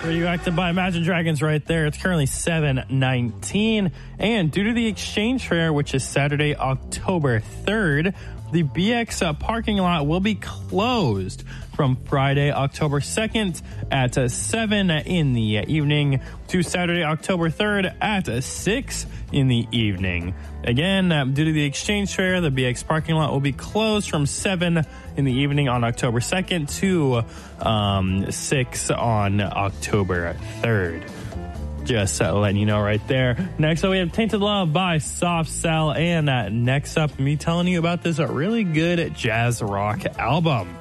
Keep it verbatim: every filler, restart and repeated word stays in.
Radioactive by Imagine Dragons right there. It's currently seven nineteen. And due to the Exchange Fair, which is Saturday, October third, the B X uh, parking lot will be closed from Friday, October second at uh, seven in the evening to Saturday, October third at uh, six in the evening. Again, uh, due to the Exchange Fair, the B X parking lot will be closed from seven in the evening on October second to um, six on October third. Just uh, letting you know right there. Next up, we have Tainted Love by Soft Cell. And uh, next up, me telling you about this uh, really good jazz rock album.